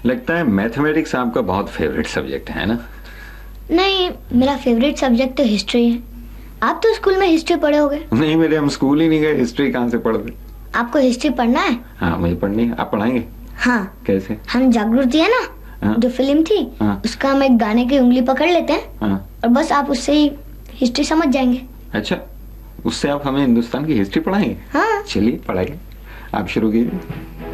लगता है मैथमेटिक्स आपका बहुत फेवरेट सब्जेक्ट है ना? नहीं, मेरा फेवरेट सब्जेक्ट तो हिस्ट्री है। आप तो स्कूल में हिस्ट्री पढ़े होगे। नहीं मेरे, हम स्कूल ही नहीं गए, हिस्ट्री कहाँ से पढ़ गए? आपको हिस्ट्री पढ़ना है? हाँ मुझे पढ़नी है। आप पढ़ाएंगे? हाँ। कैसे? हम जागृति है ना, हाँ? जो फिल्म थी, हाँ? उसका हम एक गाने की उंगली पकड़ लेते हैं। हाँ? और बस आप उससे ही हिस्ट्री समझ जाएंगे। अच्छा, उससे आप हमें हिंदुस्तान की हिस्ट्री पढ़ाएंगे? हाँ। चलिए पढ़ाइए, आप शुरू कीजिए।